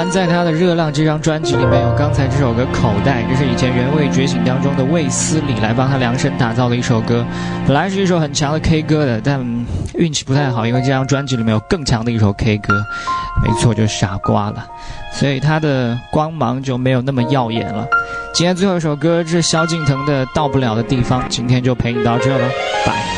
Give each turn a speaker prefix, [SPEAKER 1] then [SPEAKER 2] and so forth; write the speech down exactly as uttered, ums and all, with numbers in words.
[SPEAKER 1] 然在他的《热浪》这张专辑里面有刚才这首歌《口袋》，这是以前《原味觉醒》当中的卫斯理来帮他量身打造的一首歌。本来是一首很强的 K 歌的，但运气不太好，因为这张专辑里面有更强的一首 K 歌，没错，就是傻瓜了，所以他的光芒就没有那么耀眼了。今天最后一首歌是萧敬腾的《到不了的地方》，今天就陪你到这了，拜。